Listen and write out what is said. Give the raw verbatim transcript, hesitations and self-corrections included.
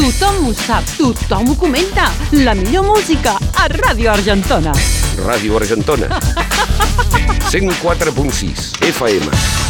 Tothom ho sap, tothom ho comenta. La millor música a Ràdio Argentona. Ràdio Argentona. cent quatre punt sis F M.